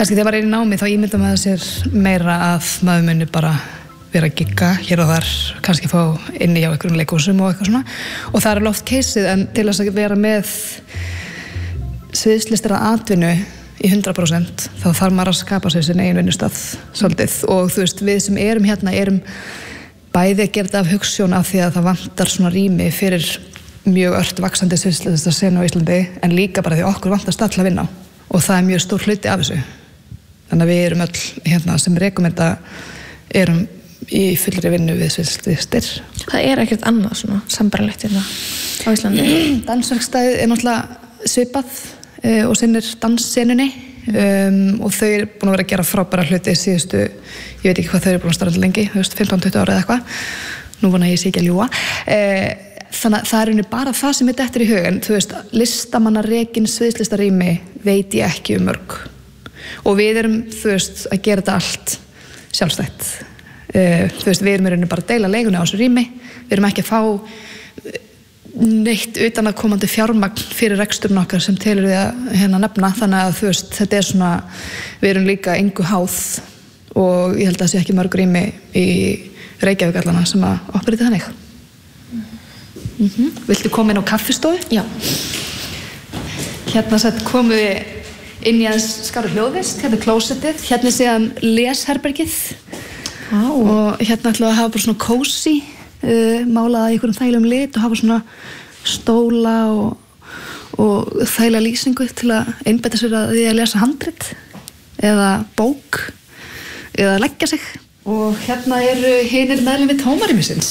kannski þegar maður í námi þá ímynda maður sér meira að maður muni bara vera að gigga hér og þar, kannski fá inni hjá einhverjum leikhúsum og eitthvað svona og það oft keysið en til þess að vera með sviðslistar að atvinnu í 100% þá þarf maður að skapa sér sin eigin vinnustað svolítið og þú veist við sem erum hérna erum bæði að gera þetta af hugsjón af því að það vantar svona rými fyrir mjög ört vaxandi sviðslistar senu á Íslandi en líka bara því okkur vantar stað til að vinna og það mjög stór hluti af þessu þannig að við erum öll hérna sem rekum þetta erum í fullri vinnu við sviðslistir. Það ekkert annað svona sambærilegt hérna á Íslandi? Dansverkstæðið náttúrulega svipað og sinnir danssenunni og þau búin að vera að gera frábæra hluti síðustu, ég veit ekki hvað þau búin að starfa lengi, 15-20 ára eða eitthvað nú vona ég sé ekki að ljúga þannig að það unni bara það sem dettur í hug en þú veist, listamannarekin sviðslistarými veit ég ekki mörg og við erum, þú veist, að gera þetta allt sjálfstætt þú veist, við erum í rauninni bara að deila leigunni á þessu rými við erum ekki að fá neitt utan að komandi fjármagn fyrir reksturinn okkar sem telur við að hérna nefna þannig að þú veist, þetta svona við erum líka engu háð og ég held að það sé ekki mörg rými í Reykjavík allana sem að operita þannig Viltu koma inn á kaffistofu? Já Hérna komum við inn í aðeins skáru hljóðvist hérna klósettið, hérna síðan lesherbergið og hérna ætlum við að hafa bara svona cozy málað í einhverjum þægilegum lit og hafa svona stóla og þægilega lýsingu til að einbeita sér að því að lesa handrit eða bók eða leggja sig og hérna eru hinir meðlimir tómarýmisins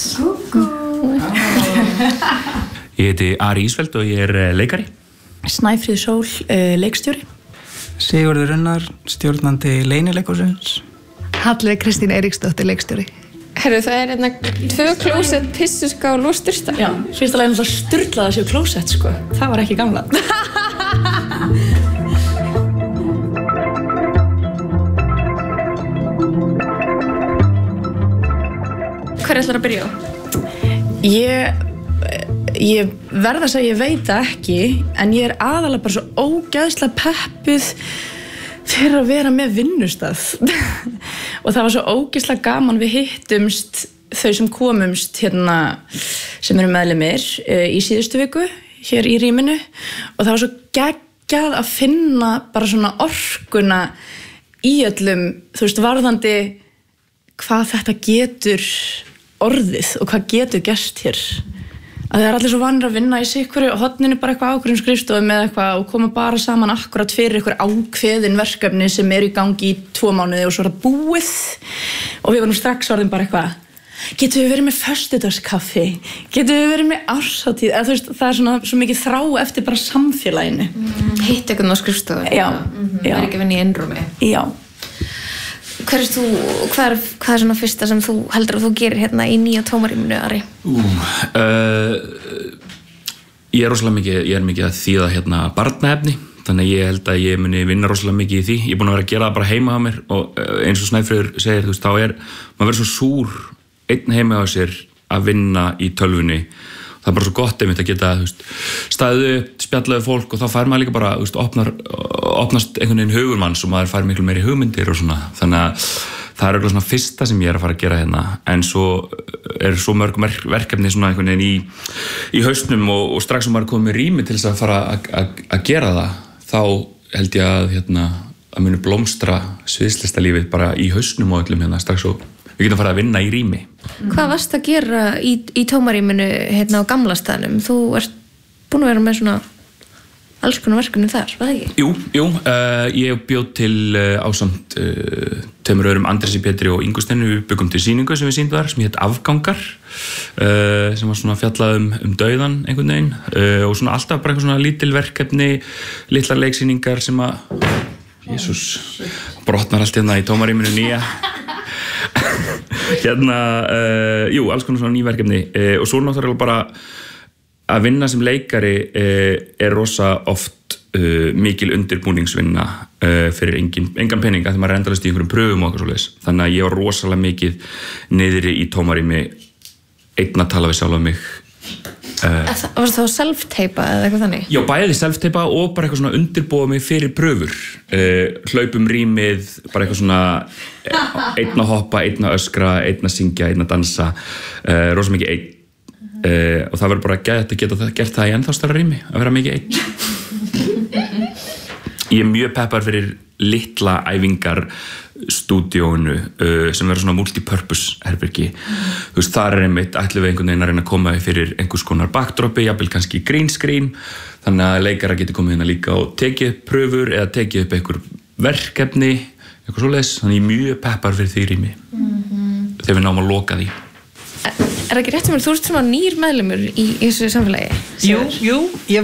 Ég heiti Ari Ísfeld og ég leikari Snæfríður Sól, leikstjóri Sigurður Unnar, stjórnandi Leynileikhússins Hallveig Kristín Eiríksdóttir, leikstjóri Herru, það hérna 2 klósett, pissuskál og sturta Já, fyrsta lagi náttúrulega sturlaði sér klósett, sko Það var ekki gamla Hver ætlar að byrja á? Ég verð að segja, ég veit það ekki en ég aðalega bara svo ógeðslega peppuð fyrir að vera með vinnustað og það var svo ógeðslega gaman við hittumst þau sem komumst hérna sem eru meðlimir í síðustu viku hér í rýminu og það var svo geggjað að finna bara svona orkuna í öllum, þú veist, varðandi hvað þetta getur orðið og hvað getur gerst hér að það allir svo vanir að vinna í sikuru og horninu bara eitthvað ákveðin skrifstofu með eitthvað og koma bara saman akkurat fyrir eitthvað ákveðin verkefni sem í gangi í 2 mánuði og svo það búið og við varum strax orðin bara eitthvað getum við verið með föstudagskaffi getum við verið með árshátíð eða þú veist, það svona svo mikið þrá eftir bara samfélaginu Hitt eitthvað á skrifstofu Já, já ekki vinna í einrúmi Já Hvað svona fyrsta sem þú heldur að þú gerir hérna í nýja tómarýminu, Ari? Ég er mikið að þýða hérna barnaefni þannig að ég held að ég muni vinna rosalega mikið í því ég er búin að vera að gera það bara heima á mér og eins og Snæfríður segir, þú veist, þá maður verður svo súr einn heima á sér að vinna í tölvunni það er bara svo gott einmitt að geta, þú veist, staðið upp, spjallaði fólk og þá fær maður líka bara, þú veist, opnast einhvern veginn hugur manns og maður fær miklu meiri hugmyndir og svona, þannig að það er eitthvað svona fyrsta sem ég er að fara að gera hérna en svo svo mörg verkefni svona einhvern veginn í hausnum og strax sem maður er komið með rými til þess að fara að gera það þá held ég að hérna að muni blómstra sviðslistalífið bara í hausnum og öllum hérna strax og við getum farið að vinna í rými. Hvað varst að gera í tómarýminu hérna á gamla staðnum? Þú ert búin að vera með svona alls konar verkefni þar, var það ekki? Jú, ég bjóð til ásamt 2 öðrum Andrési Pétri og Ingu Steinu við byggum til sýningu sem við sýndum þar sem hét Afgangar sem var svona fjallað um dauðan einhvern veginn og svona alltaf bara eitthvað svona lítil verkefni, litlar leiksýningar sem að Jesús, brotnar allt hérna í tómarýminu nýja hérna, alls konar svona ný verkefni og svo náttúrulega bara að vinna sem leikari rosa oft mikil undirbúningsvinna fyrir engan peninga þegar maður endalist í einhverjum pröfum og eitthvað svoleiðis þannig að ég var rosalega mikið niðri í tómarými einn að tala við sjálfa mig Var það þá self-teipa eða eitthvað þannig? Já, bæði self-teipa og bara eitthvað svona undirbúa mig fyrir pröfur. Hlaupum rýmið, bara eitthvað svona einn að hoppa, einn að öskra, einn að syngja, einn að dansa, rosa mikið einn. Og það verður bara gætt að geta gert það í ennþá stærra rými, að vera mikið einn. Ég mjög peppar fyrir litla æfingar stúdíóinu sem verður svona multipurpose herbergi. Þú veist, þar einmitt ætlum við einhvern veginn að reyna að koma fyrir einhvers konar backdropi, jafnvel kannski green screen, þannig að leikara geti komið hérna líka og tekið upp pröfur eða tekið upp einhver verkefni, eitthvað svoleiðis, þannig ég mjög peppar fyrir því rými þegar við náum að loka því. Er það ekki rétt sem þú ert svona nýr meðlimur í þessu samfélagi? Jú, ég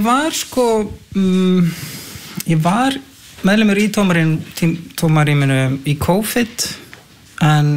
var meðlimur í tómarýminu í COVID en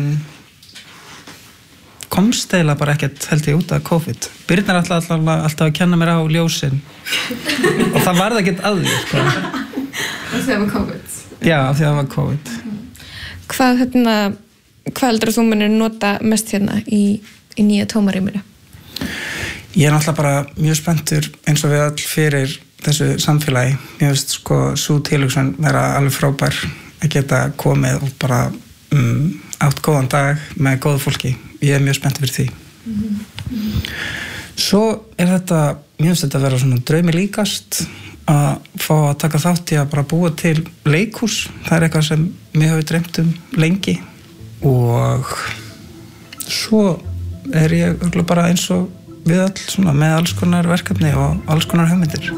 komst eiginlega bara ekkert held ég út af COVID. Birnir alltaf að kenna mér á ljósin og það varð ekkert að því sko. Af því það var COVID? Já, af því það var COVID. Hvað heldur þú munir nota mest hérna í nýja tómarýminu? Ég náttúrulega bara mjög spenntur eins og við all fyrir þessu samfélagi. Mér finnst sko sú tilhugsun vera alveg frábær að geta komið og bara átt góðan dag með góðu fólki. Ég mjög spenntur fyrir því. Svo þetta, mér finnst þetta að vera svona draumi líkast að fá að taka þátt í að bara búa til leikhús. Það eitthvað sem mér hefur dreymt lengi og svo ég örugglega bara eins og við all svona með alls konar verkefni og alls konar hugmyndir.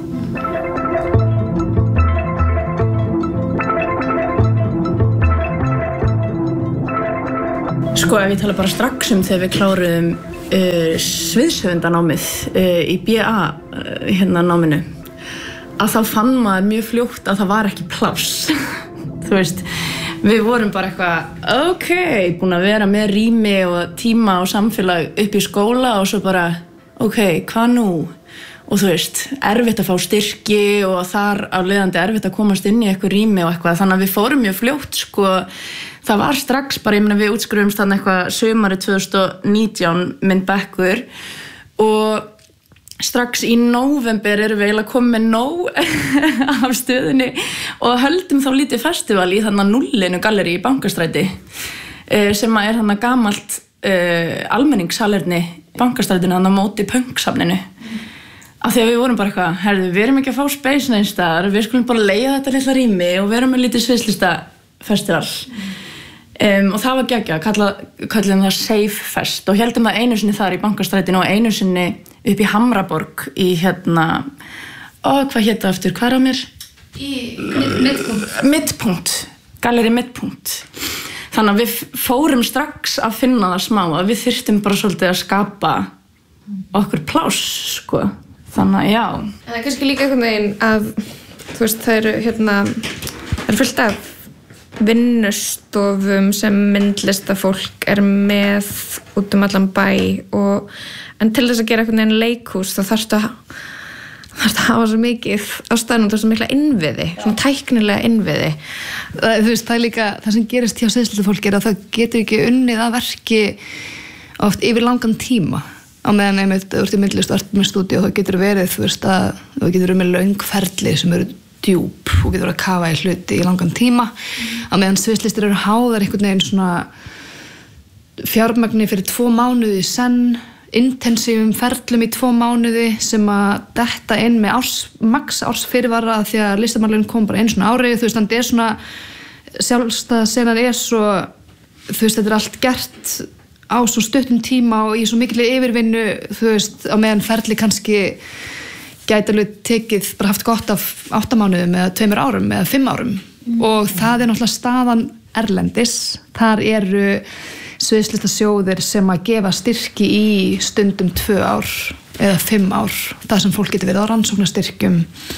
Sko, ef ég tala bara strax þegar við kláruðum sviðshöfundanámið í BA hérna náminu, að þá fann maður mjög fljótt að það var ekki pláss. Þú veist, við vorum bara eitthvað, búin að vera með rými og tíma og samfélag upp í skóla og svo bara, hvað nú? Og þú veist, erfitt að fá styrki og þar á leiðandi erfitt að komast inn í eitthvað rými og eitthvað, þannig að við fórum mjög fljótt, sko, það var strax bara, ég meina við útskrifumst þarna eitthvað sumarið 2019 minn bekkur og strax í nóvember erum við eiginlega komið með nóg af stöðunni og höldum þá lítið festival í þarna Nullinu gallerí í Bankastræti sem er þarna gamalt almenningssalerni Bankastrætinu þarna móti punksafninu af því að við vorum bara eitthvað, herðu, við erum ekki að fá space neins staðar, við skulum bara leigja þetta litla rými og vera með lítið sviðslistafestival og það var geggjað, kallum það Safe Fest og heldum það einu sinni þar í Bankastrætinu og einu sinni upp í Hamraborg í hérna, hvað hét það aftur, hvað er á mér? Í Midpunkt, gallerí Midpunkt. Þannig að við fórum strax að finna það smá, að við þyrftum bara svolítið að skapa okkur pláss, sko. Þannig að já. En það er kannski líka einhvern veginn að, þú veist, það eru fullt af vinnustofum sem myndlistafólk er með út allan bæ en til þess að gera einhvern veginn leikhús þá þarftu að hafa svo mikið á staðnum, þú veist, mikla innviði, svona tæknilega innviði. Þú veist, það er líka, það sem gerist hjá sviðslistafólki er að það getur ekki unnið að verki oft yfir langan tíma á meðan einmitt, þú ert í myndlist og ert með stúdíu og þá getur verið, þú veist, að þú getur með löng ferli sem eru djúp og getur að kafa í hluti í langan tíma á meðan sviðslistir eru háðar einhvern veginn svona fjármagni fyrir 2 mánuði í senn, intensívum ferlum í 2 mánuði sem að detta inn með max árs fyrirvara því að listamannlaun kom bara einu svona ári, þú veist, þannig er svona sjálfstæða senan er svo, þú veist, þetta er allt gert á svo stuttum tíma og í svo mikilli yfirvinnu, þú veist, á meðan ferli kannski gæti alveg tekið bara haft gott af 8 mánuðum eða 2 árum eða 5 árum og það er náttúrulega staðan erlendis, þar eru sviðslistasjóðir sem að gefa styrki í stundum 2 ár eða 5 ár, það sem fólk getur verið á rannsóknarstyrkjum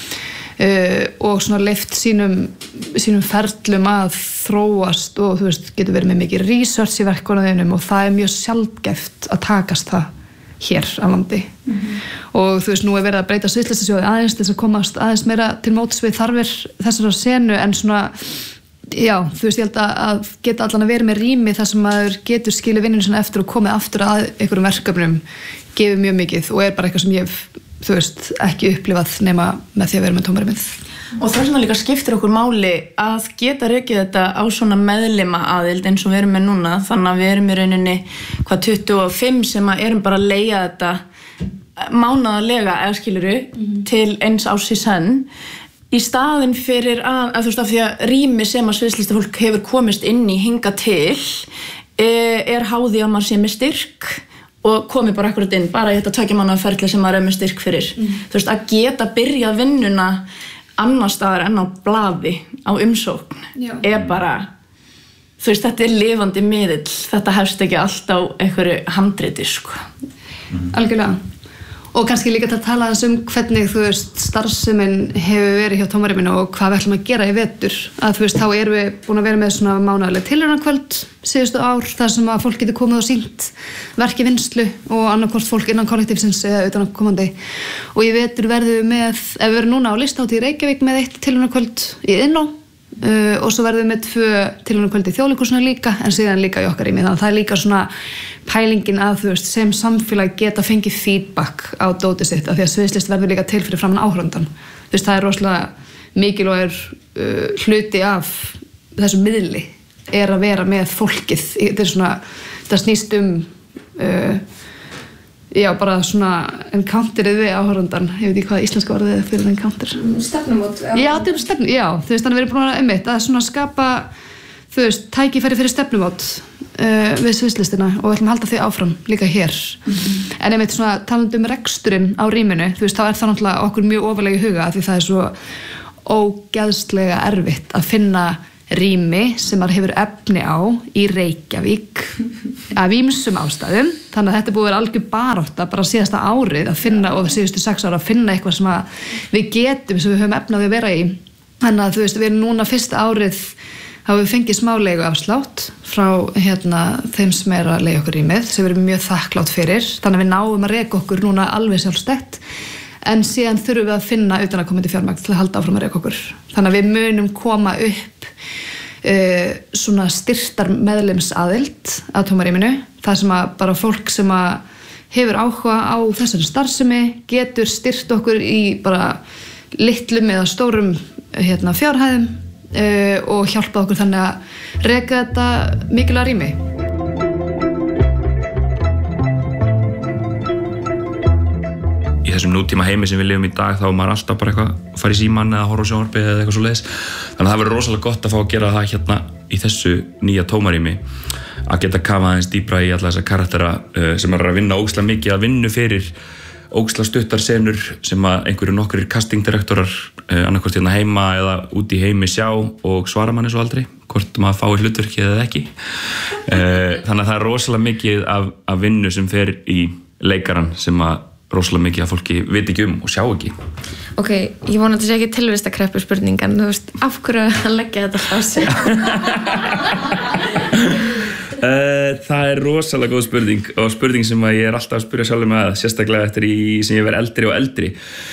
og svona leyft sínum ferlum að þróast og þú veist, getur verið með mikið research í verkunum og það er mjög sjaldgæft að takast það hér á landi og þú veist, nú er verið að breyta sviðslistasjóði aðeins til þess að komast aðeins meira til móts við þarfir þessar senu en svona, já, þú veist, ég held að geta allan að vera með rými þar sem maður getur skilið vinninu sinna eftir og komið aftur að einhverjum verkefnum gefið mjög mikið og er bara eitthvað sem ég hef þú veist, ekki upplifað nema með því að vera með tómarýmið. Og þess vegna líka skiptir okkur máli að geta rekið þetta á svona meðlima aðild eins og við erum með núna, þannig að við erum í rauninni 25 sem að erum bara að leigja þetta mánaðarlega eða skiluru til eins árs í senn í staðinn fyrir að þú veist af því að rými sem að sviðslistafólk hefur komist inn í hingað til háði að maður sé með styrk og komi bara akkurat inn, bara í þetta 2 mánaða ferli sem maður er með styrk fyrir. Þú veist, að geta byrjað vinnuna annar staðar enn á blaði, á umsókn, bara, þú veist, þetta lifandi miðill, þetta hefst ekki allt á einhverju handriti, sko. Algjörlega. Og kannski líka til að tala hvernig, þú veist, starfsemin hefur verið hjá tómarýminu og hvað við ætlum að gera í vetur. Að þú veist, þá erum við búin að vera með svona mánaðarleg tilraunakvöld síðustu ár, þar sem að fólk getur komið og sýnt verki vinnslu og annarkvort fólk innan kollektífsins eða utanaðkomandi. Og í vetur verðum við með, ef við erum núna á Listahátíð í Reykjavík með 1 tilraunakvöld í Iðnó, og svo verðum við með 2 tilraunakvöld í Þjóðleikhúsinu líka, en síðan líka í okkar rými. Þannig að það er líka svona pælingin að þú veist, sem samfélag geta fengið feedback á dótið sitt, af því að sviðslist verður líka til fyrir framan áhorfandann. Þú veist, það er rosalega mikilvægur hluti af þessum miðli að vera með fólkið. Þetta er svona, það snýst bara svona encounterið við áhorfandann. Ég veit ekki hvað íslenska orðið er fyrir encounter. Stefnumót. Já, þú veist, þannig við erum búin að einmitt að svona skapa, þú veist, tækifæri fyrir stefnumót við sviðslistina og við ætlum að halda því áfram líka hér. En einmitt svona talandi reksturinn á rýminu, þú veist, þá er það náttúrulega okkur mjög ofarlega í huga því það er svo ógeðslega erfitt að finna rými sem maður hefur efni á í Reykjavík af ýmsum ástæðum, þannig að þetta er búið að vera algjör barátta bara síðasta árið að finna og síðustu 6 ára að finna eitthvað sem að við getum, sem við höfum efni á því að vera í. Þannig að þú veist, við erum núna fyrsta árið hafa við fengið smá leiguafslátt frá þeim sem er að leigja okkur rýmið, sem við erum mjög þakklátt fyrir, þannig að við náum að reka okkur núna alveg sjálfstætt, en síðan þurfum við að finna utanaðkomandi fjármagn til að halda áfram að reka okkur. Þannig að við munum koma upp svona styrktar meðlimsaðild að tómarýminu, það sem að bara fólk sem að hefur áhuga á þessari starfsemi getur styrkt okkur í bara litlum eða stórum fjárhæðum og hjálpa okkur þannig að reka þetta mikilvæga rými. Í þessum nútíma heimi sem við lifum í dag þá er maður alltaf bara eitthvað að fara í símann eða horfa á sjónvarpið eða eitthvað svoleiðis. Þannig að það verður rosalega gott að fá að gera það hérna í þessu nýja tómarými, að geta kafað aðeins dýpra í alla þessa karaktera sem er að vinna ógeðslega mikið að vinna fyrir ógeðslega stuttar senur sem að einhverju nokkrir castingdirektorar annarkvort hérna heima eða úti í heimi sjá og svara manni svo aldrei hvort maður fái hlutverkið eða ekki. Þannig að það er rosalega mikið af vinnu sem fer í leikarann sem að rosalega mikið að fólki veit ekki og sjá ekki. Ok, ég vona að þetta sé ekki tilvistakreppu spurningan, þú veist, af hverju að leggja þetta frá sig? Það er rosalega góð spurning og spurning sem að ég er alltaf að spyrja sjálfur með sérstaklega eftir sem ég verð eldri og eldri.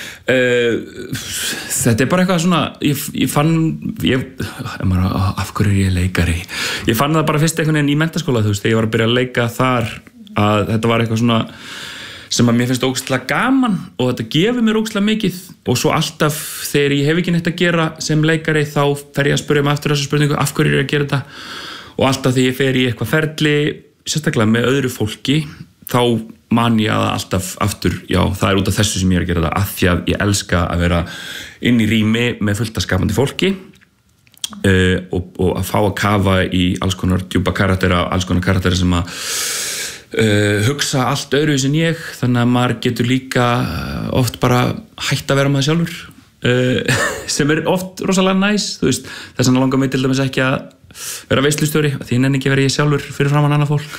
Þetta er bara eitthvað svona af hverju er ég leikari? Ég fann það bara fyrst einhvern veginn í menntaskóla, þú veist, þegar ég var að byrja að leika þar, að þetta var eitthvað svona sem að mér finnst ógeðslega gaman og þetta gefur mér ógeðslega mikið og svo alltaf þegar ég hef ekki neitt að gera sem leikari þá fer ég að spyrja mig aftur þessu spurningu af hverju er ég að gera þetta og alltaf þegar ég fer í eitthvað ferli sérstaklega með öðru fólki þá man ég að alltaf aftur já það er út af þessu sem ég er að gera þetta af því að ég elska að vera inn í rými með fullt af skapandi fólki og að fá að kafa í alls konar djúpa karaktera alls konar karaktera sem að hugsa allt öðruvísi en ég þannig að maður getur líka oft bara hætt að vera maður sjálfur sem er oft rosalega næs þú veist, þess vegna langar mig til dæmis ekki að vera veislustjóri því ég nenni ekki að vera ég sjálfur fyrir framan annað fólk.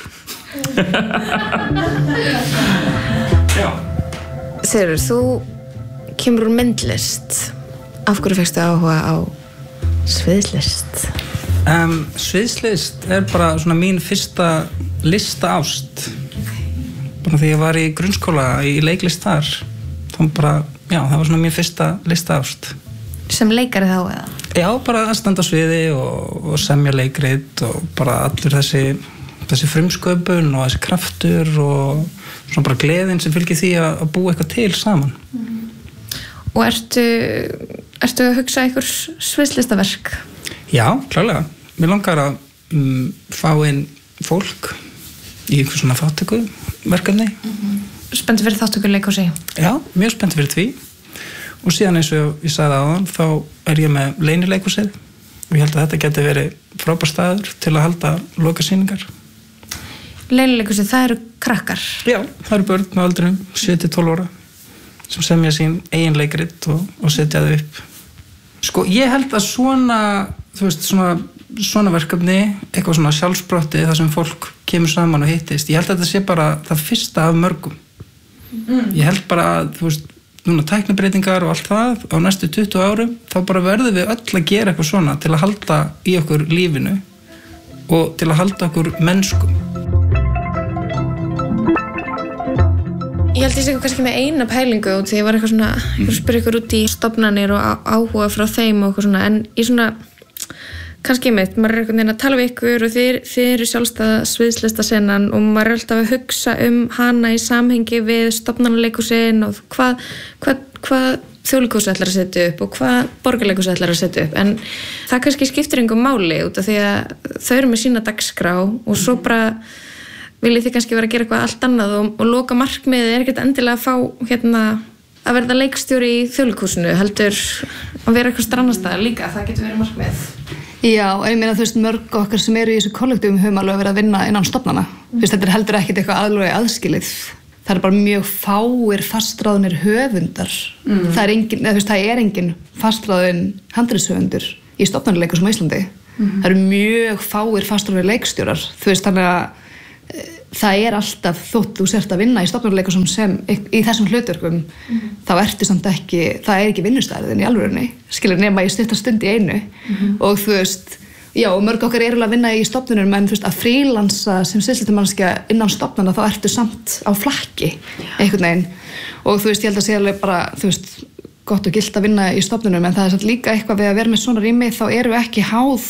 Sigurður, þú kemur úr myndlist af hverju fékkstu áhuga á sviðslist? Sviðslist er bara svona mín fyrsta listaást bara því ég var í grunnskóla í leiklist þar það var svona mín fyrsta listaást. Sem leikari þá eða? Já, bara að standa á sviði og semja leikrit og bara allur þessi þessi frumsköpun og þessi kraftur og svona bara gleðin sem fylgir því að búa eitthvað til saman. Og ertu að hugsa einhver sviðslistaverk? Já, klárlega. Mér langar að fá inn fólk í einhver svona þáttökuverkefni. Spenntur fyrir þáttökuleikhúsi? Já, mjög spenntur fyrir því. Og síðan eins og ég sagði áðan, þá ég með leynileikhúsið og ég held að þetta geti verið frábær staður til að halda lokasýningar. Leynileikhúsið, það eru krakkar? Já, það eru börn á aldrinum 7-12 ára sem semja sín eigin leikrit og setja þau upp. Sko, ég held að svona, þú veist, svona verkefni, eitthvað svona sjálfsbrotti þar sem fólk kemur saman og hittist, ég held að þetta sé bara það fyrsta af mörgum. Ég held bara að, þú veist, núna tæknibreytingar og allt það á næstu 20 árum, þá bara verðum við öll að gera eitthvað svona til að halda í okkur lífinu og til að halda okkur mennskum. Ég held ég sé kannski með eina pælingu út því ég var eitthvað svona, ég var að spyrja ykkur út í stofnanir og áhuga frá þeim og eitthvað svona, en ég svona, kannski mitt, maður einhvern veginn að tala við ykkur og þið eru sjálfstæða sviðslistasennan og maður alltaf að hugsa hana í samhengi við stofnanaleikhúsin og hvað þjóðleikhúsið ætlar að setja upp og hvað borgarleikhúsið ætlar að setja upp, en það kannski skiptir engum máli út af því að þau eru með sína dagskrá og svo bara viljið þið kannski vera að gera eitthvað allt annað og loka markmiðið ekkert endilega að fá að verða leikstjóri í þjóðleikhúsinu, heldur að vera eitthvað strannastæðar líka, það getur verið markmið. Já, en ég meina þú veist, mörg okkar sem eru í þessu kollektífum höfum alveg verið að vinna innan stofnana. Þetta heldur ekkert eitthvað alveg aðskilið. Það bara mjög fáir fastráðnir höfundar. Það er engin fastráðin handritshöfundur í stofnanaleikhúsum á Íslandi. Það eru mjög fáir fastráðnir leikstjórar. Þú veist, þannig að það er alltaf þótt þú sért að vinna í stofnanaleikhúsum sem í þessum hlutverkum, þá ertu samt ekki, það er ekki vinnustæðin í alvörunni, skilur nema í stutta stund í einu og þú veist, já, mörg okkar eru að vinna í stofnunum en þú veist, að frílansa sem sviðslistamanneskja innan stofnana þá ertu samt á flakki einhvern veginn og þú veist, ég held að sé alveg bara, þú veist, gott og gilt að vinna í stofnunum en það er samt líka eitthvað við að vera með svona rými þá eru ekki háð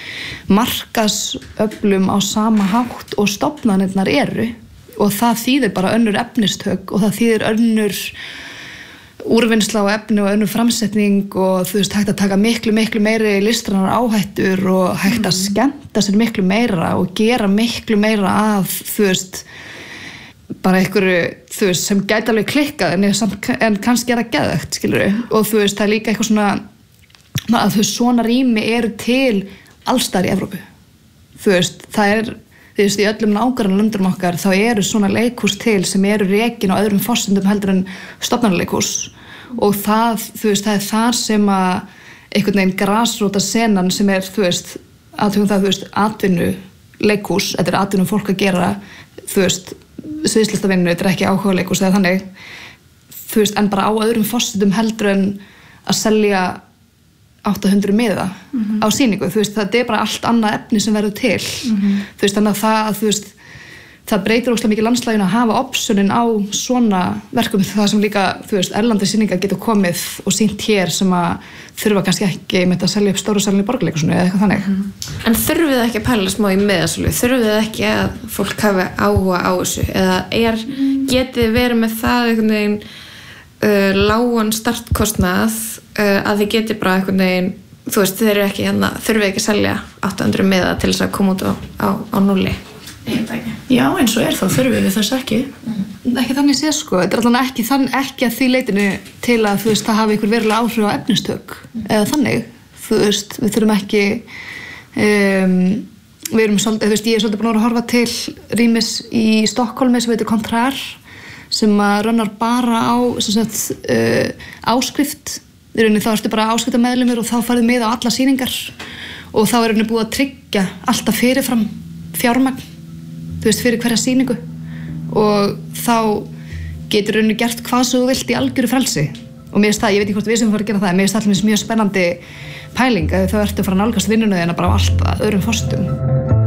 markaðsöflum á sama hátt og stofnanirnar eru og það þýðir bara önnur efnistök og það þýðir önnur úrvinnsla á efni og önnur framsetning og þú veist hægt að taka miklu meiri listrænar áhættur og hægt að skemmta sér miklu meira og gera miklu meira af þú veist bara einhverju þú veist sem gæti alveg klikkað en kannski er það geðvegt skilurðu og þú veist það er líka eitthvað svona að þú veist svona rými eru til allstar í Evrópu. Þú veist, það er, þú veist, í öllum nágrannalöndum okkar þá eru svona leikhús til sem eru rekin á öðrum forsendum heldur en stofnanaleikhús og það, þú veist, það er þar sem að einhvern veginn grasróta senan sem er, þú veist, atvinnu leikhús, þetta er atvinnu fólk að gera, þú veist, sviðslistavinnu, þetta er ekki áhuga leikhús eða þannig, þú veist, en bara á öðrum forsendum heldur en að selja 800 miða á sýningu, þú veist, það er bara allt annað efni sem verður til, þú veist, þannig að það breytir óslega mikið landslæginu að hafa optionin á svona verkum, það sem líka, þú veist, erlandi sýningar getur komið og sýnt hér sem að þurfa kannski ekki með að selja upp stóru salin í borgarleikhúsinu eða eitthvað þannig. En þurfið þið ekki að pæla smá í miðasölu, þurfið þið ekki að fólk hafi áhuga á þessu, eða getið verið með það einhvern veginn lágan startkostnað að þið geti bara einhvern veginn þú veist, þið eru ekki þurfið ekki að selja 800 miða til þess að koma út á núlli. Já, eins og þá þurfum við þess ekki. Ekki þannig sé sko, þetta er allavega ekki að því leitinu til að þú veist, það hafi ykkur verulega áhrif á efnistök eða þannig, þú veist, við þurfum ekki við erum svolítið, þú veist, ég er svolítið búin að horfa til rýmis í Stokkólmi sem heitir Kontrar sem að rönnar bara á áskrift í rauninni þá ertu bara áskriftarmeðlimur og þá farið með á alla sýningar og þá er búið að tryggja alltaf fyrirfram fjármagn þú veist, fyrir hverja sýningu og þá getur rauninni gert hvað sem þú vilt í algjöru frelsi og mér finnst það, ég veit ekki hvort við sem fara að gera það mér finnst það allir mjög spennandi pæling að þá ertu að fara að nálgast vinnuna þína bara á allt öðrum forsendum.